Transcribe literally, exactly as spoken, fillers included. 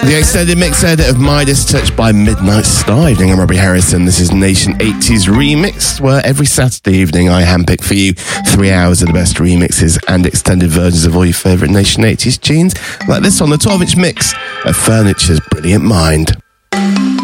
The extended mix edit of Midas Touch by Midnight Star. Evening, I'm Robbie Harrison. This is Nation eighties Remixed, where every Saturday evening I handpick for you three hours of the best remixes and extended versions of all your favourite Nation eighties tunes, like this on the twelve inch mix of Furniture's Brilliant Mind.